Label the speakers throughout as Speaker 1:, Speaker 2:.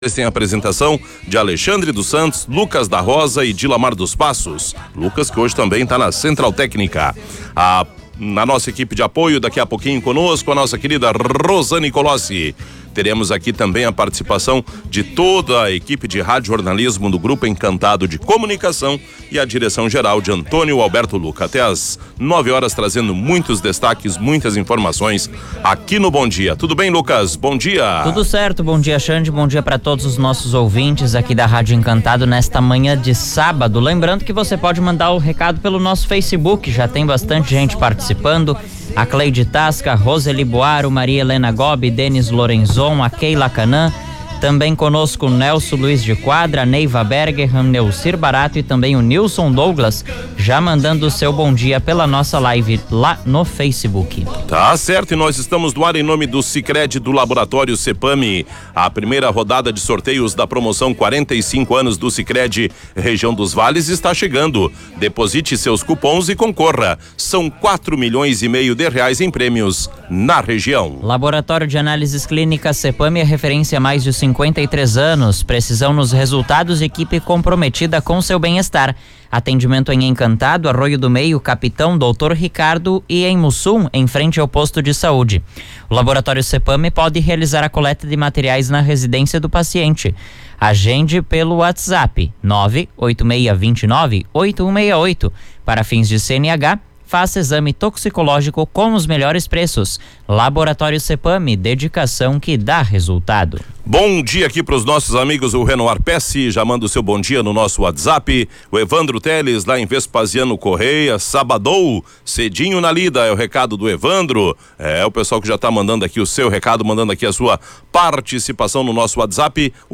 Speaker 1: Tem a apresentação de Alexandre dos Santos, Lucas da Rosa e Dilamar dos Passos. Lucas que hoje também está na Central Técnica. Na nossa equipe de apoio, daqui a pouquinho conosco, a nossa querida Rosane Colossi. Teremos aqui também a participação de toda a equipe de rádio jornalismo do Grupo Encantado de Comunicação e a direção geral de Antônio Alberto Luca. Até às 9 horas trazendo muitos destaques, muitas informações aqui no Bom Dia. Tudo bem, Lucas? Bom dia.
Speaker 2: Tudo certo, bom dia, Xande, bom dia para todos os nossos ouvintes aqui da Rádio Encantado nesta manhã de sábado. Lembrando que você pode mandar o recado pelo nosso Facebook, já tem bastante gente participando. A Cleide Tasca, Roseli Boaro, Maria Helena Gobi, Denis Lorenzon, a Keila Canan, também conosco o Nelson Luiz de Quadra, Neiva Berger, Neucir Barato e também o Nilson Douglas, já mandando o seu bom dia pela nossa live lá no Facebook.
Speaker 1: Tá certo, e nós estamos no ar em nome do Sicredi do Laboratório Cepame. A primeira rodada de sorteios da promoção 45 anos do Sicredi Região dos Vales está chegando. Deposite seus cupons e concorra. São 4,5 milhões de reais em prêmios na região.
Speaker 2: Laboratório de Análises Clínicas Cepame é referência há mais de 53 anos, precisão nos resultados, equipe comprometida com seu bem-estar. Atendimento em Encantado, Arroio do Meio, Capitão, Doutor Ricardo e em Mussum, em frente ao posto de saúde. O Laboratório Cepame pode realizar a coleta de materiais na residência do paciente. Agende pelo WhatsApp 98629-8168. Para fins de CNH, faça exame toxicológico com os melhores preços. Laboratório Cepame, dedicação que dá resultado.
Speaker 1: Bom dia aqui para os nossos amigos, o Renoir Pesce, já manda o seu bom dia no nosso WhatsApp. O Evandro Teles, lá em Vespasiano Correia, sabadou, cedinho na lida, é o recado do Evandro. É o pessoal que já está mandando aqui o seu recado, mandando aqui a sua participação no nosso WhatsApp, o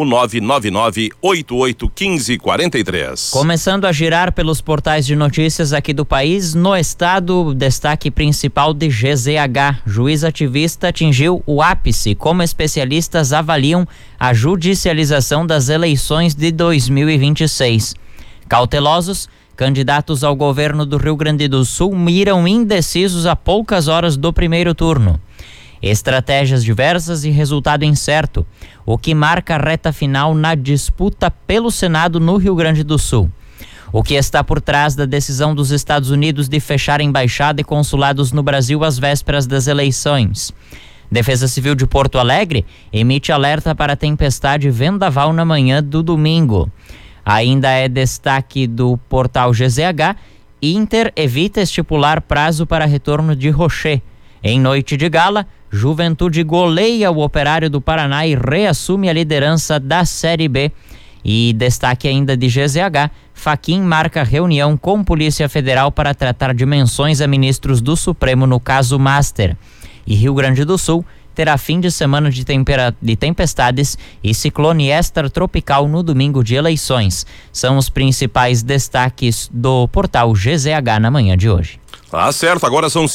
Speaker 1: 999-881543.
Speaker 2: Começando a girar pelos portais de notícias aqui do país, no estado, destaque principal de GZH. Juiz ativista atingiu o ápice, como especialistas avaliam a judicialização das eleições de 2026. Cautelosos, candidatos ao governo do Rio Grande do Sul miram indecisos a poucas horas do primeiro turno. Estratégias diversas e resultado incerto, o que marca a reta final na disputa pelo Senado no Rio Grande do Sul. O que está por trás da decisão dos Estados Unidos de fechar embaixada e consulados no Brasil às vésperas das eleições. Defesa Civil de Porto Alegre emite alerta para tempestade e vendaval na manhã do domingo. Ainda é destaque do portal GZH, Inter evita estipular prazo para retorno de Rocher. Em noite de gala, Juventude goleia o Operário do Paraná e reassume a liderança da Série B. E destaque ainda de GZH, Fachin marca reunião com Polícia Federal para tratar de menções a ministros do Supremo no caso Master. E Rio Grande do Sul terá fim de semana de tempestades e ciclone extratropical no domingo de eleições. São os principais destaques do portal GZH na manhã de hoje.
Speaker 1: Tá certo, agora são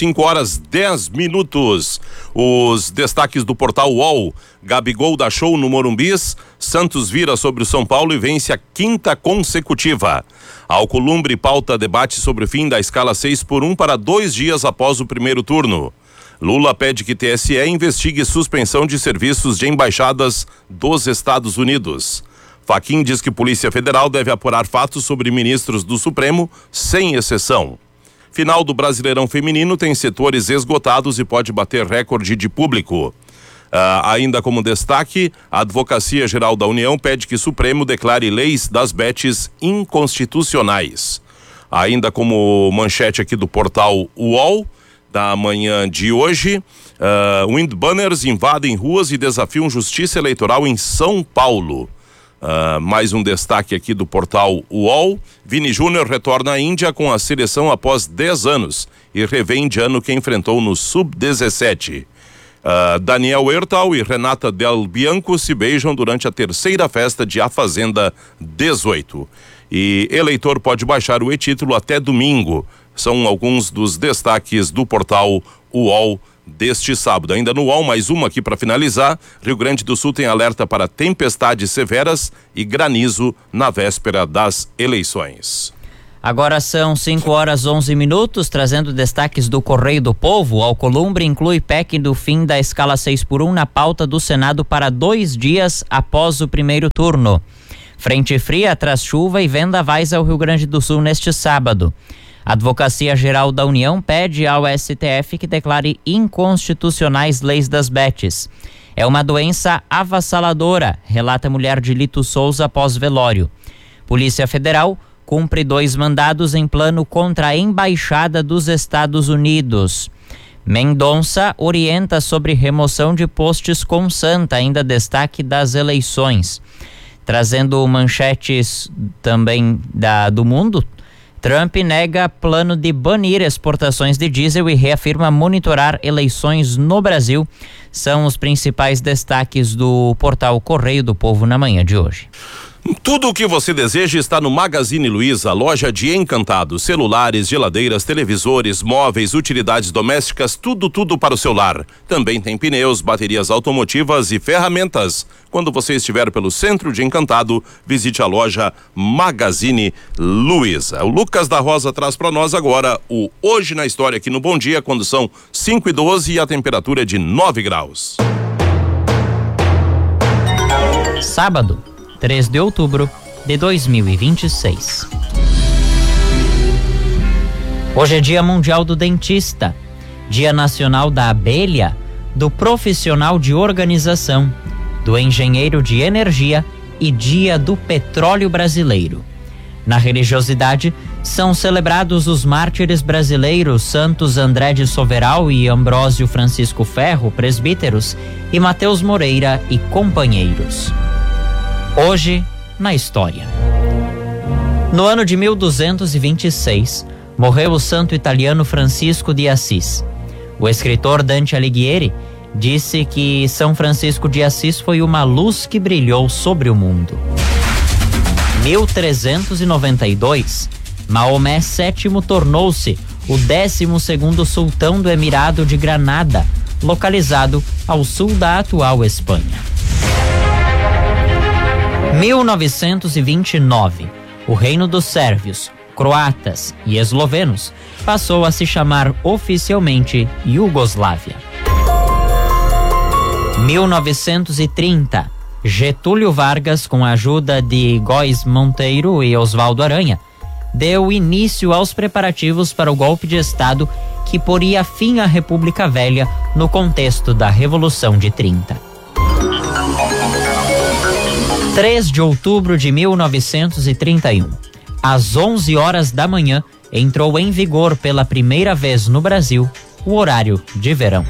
Speaker 1: 5h10. Os destaques do portal UOL. Gabigol dá show no Morumbis, Santos vira sobre o São Paulo e vence a 5ª consecutiva. Alcolumbre pauta debate sobre o fim da escala 6x1 para 2 dias após o primeiro turno. Lula pede que TSE investigue suspensão de serviços de embaixadas dos Estados Unidos. Fachin diz que Polícia Federal deve apurar fatos sobre ministros do Supremo, sem exceção. Final do Brasileirão Feminino tem setores esgotados e pode bater recorde de público. Ainda como destaque, a Advocacia Geral da União pede que Supremo declare leis das bets inconstitucionais. Ainda como manchete aqui do portal UOL, da manhã de hoje, Windbanners invadem ruas e desafiam justiça eleitoral em São Paulo. Mais um destaque aqui do portal UOL. Vini Júnior retorna à Índia com a seleção após 10 anos e revê indiano que enfrentou no Sub-17. Daniel Hertal e Renata Del Bianco se beijam durante a terceira festa de A Fazenda 18. E eleitor pode baixar o e-título até domingo. São alguns dos destaques do portal UOL deste sábado. Ainda no UOL, mais uma aqui para finalizar. Rio Grande do Sul tem alerta para tempestades severas e granizo na véspera das eleições.
Speaker 2: Agora são 5h11, trazendo destaques do Correio do Povo. O Alcolumbre inclui PEC do fim da escala 6x1 na pauta do Senado para 2 dias após o primeiro turno. Frente fria traz chuva e vendavais ao Rio Grande do Sul neste sábado. A Advocacia Geral da União pede ao STF que declare inconstitucionais leis das bets. É uma doença avassaladora, relata a mulher de Lito Souza após velório. Polícia Federal cumpre 2 mandados em plano contra a Embaixada dos Estados Unidos. Mendonça orienta sobre remoção de postes com Santa, ainda destaque das eleições. Trazendo manchetes também do mundo, Trump nega plano de banir exportações de diesel e reafirma monitorar eleições no Brasil. São os principais destaques do portal Correio do Povo na manhã de hoje.
Speaker 1: Tudo o que você deseja está no Magazine Luiza, loja de encantados, celulares, geladeiras, televisores, móveis, utilidades domésticas, tudo para o seu lar. Também tem pneus, baterias automotivas e ferramentas. Quando você estiver pelo centro de Encantado, visite a loja Magazine Luiza. O Lucas da Rosa traz para nós agora o Hoje na História aqui no Bom Dia, quando são 5h12 e a temperatura é de 9 graus.
Speaker 2: Sábado, 3 de outubro de 2026. Hoje é Dia Mundial do Dentista, Dia Nacional da Abelha, do Profissional de Organização, do Engenheiro de Energia e Dia do Petróleo Brasileiro. Na religiosidade, são celebrados os mártires brasileiros Santos André de Soveral e Ambrósio Francisco Ferro, presbíteros, e Mateus Moreira e companheiros. Hoje, na história. No ano de 1226, morreu o santo italiano Francisco de Assis. O escritor Dante Alighieri disse que São Francisco de Assis foi uma luz que brilhou sobre o mundo. 1392, Maomé VII tornou-se o 12º sultão do Emirado de Granada, localizado ao sul da atual Espanha. 1929, o reino dos sérvios, croatas e eslovenos passou a se chamar oficialmente Iugoslávia. 1930, Getúlio Vargas, com a ajuda de Góes Monteiro e Osvaldo Aranha, deu início aos preparativos para o golpe de Estado que poria fim à República Velha no contexto da Revolução de 30. 3 de outubro de 1931, às 11 horas da manhã, entrou em vigor pela primeira vez no Brasil o horário de verão.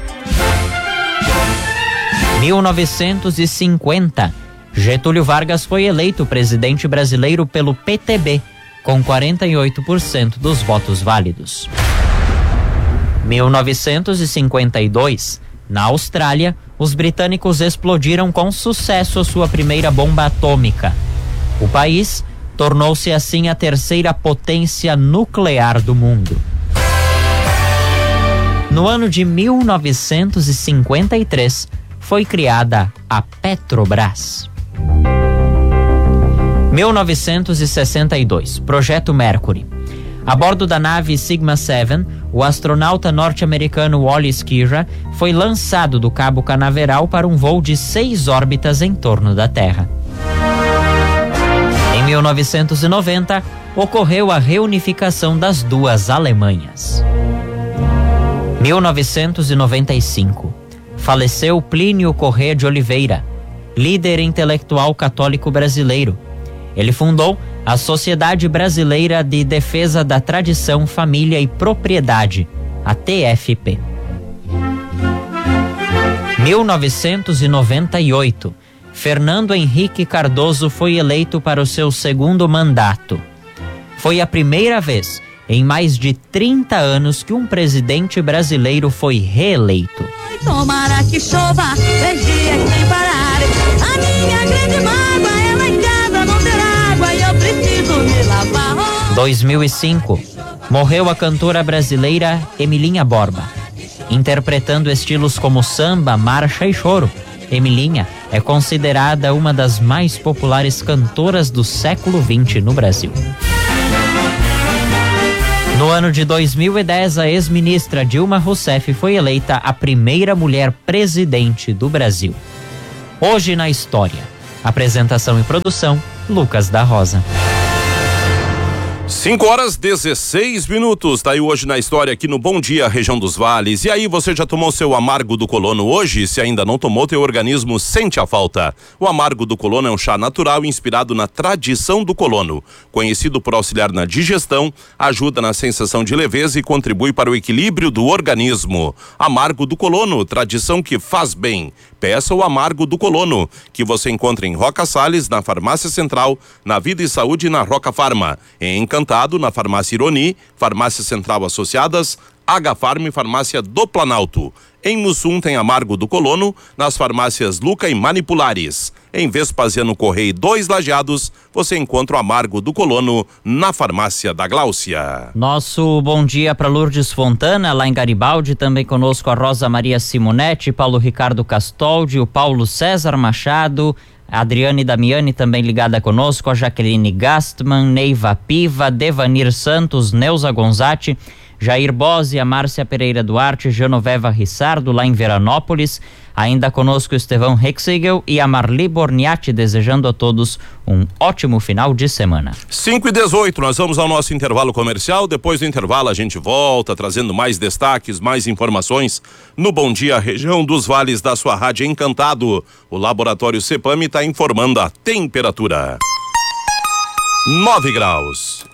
Speaker 2: 1950, Getúlio Vargas foi eleito presidente brasileiro pelo PTB, com 48% dos votos válidos. 1952, na Austrália, os britânicos explodiram com sucesso a sua primeira bomba atômica. O país tornou-se assim a terceira potência nuclear do mundo. No ano de 1953, foi criada a Petrobras. 1962, Projeto Mercury. A bordo da nave Sigma 7, o astronauta norte-americano Wally Schirra foi lançado do Cabo Canaveral para um voo de 6 órbitas em torno da Terra. Em 1990, ocorreu a reunificação das duas Alemanhas. 1995, faleceu Plínio Corrêa de Oliveira, líder intelectual católico brasileiro. Ele fundou a Sociedade Brasileira de Defesa da Tradição, Família e Propriedade, a TFP. 1998, Fernando Henrique Cardoso foi eleito para o seu segundo mandato. Foi a primeira vez em mais de 30 anos que um presidente brasileiro foi reeleito.
Speaker 3: Tomara que chova, 10 dias sem parar. A minha grande mágoa é lá em casa não ter água e eu preciso me lavar.
Speaker 2: 2005, morreu a cantora brasileira Emilinha Borba. Interpretando estilos como samba, marcha e choro, Emilinha é considerada uma das mais populares cantoras do século XX no Brasil. No ano de 2010, a ex-ministra Dilma Rousseff foi eleita a primeira mulher presidente do Brasil. Hoje na história. Apresentação e produção, Lucas da Rosa.
Speaker 1: 5h16. Tá aí hoje na história aqui no Bom Dia, região dos Vales. E aí, você já tomou seu amargo do colono hoje? Se ainda não tomou, teu organismo sente a falta. O amargo do colono é um chá natural inspirado na tradição do colono. Conhecido por auxiliar na digestão, ajuda na sensação de leveza e contribui para o equilíbrio do organismo. Amargo do colono, tradição que faz bem. Peça o amargo do colono, que você encontra em Roca Salles, na Farmácia Central, na Vida e Saúde e na Roca Farma. Em Encantado, na Farmácia Ironi, Farmácia Central Associadas, H-Farm e Farmácia do Planalto. Em Mussum tem amargo do colono, nas farmácias Luca e Manipulares. Em Vespasiano Correia 2 Lajeados, você encontra o amargo do colono na farmácia da Gláucia.
Speaker 2: Nosso bom dia para Lourdes Fontana, lá em Garibaldi, também conosco a Rosa Maria Simonetti, Paulo Ricardo Castoldi, o Paulo César Machado, a Adriane Damiani também ligada conosco, a Jaqueline Gastman, Neiva Piva, Devanir Santos, Neuza Gonzatti, Jair Bose, a Márcia Pereira Duarte, Genoveva Rissardo, lá em Veranópolis. Ainda conosco o Estevão Hexigel e a Marli Borniatti, desejando a todos um ótimo final de semana.
Speaker 1: 5h18, nós vamos ao nosso intervalo comercial. Depois do intervalo a gente volta trazendo mais destaques, mais informações no Bom Dia, região dos Vales da sua rádio Encantado. O Laboratório Cepame está informando a temperatura. 9 graus.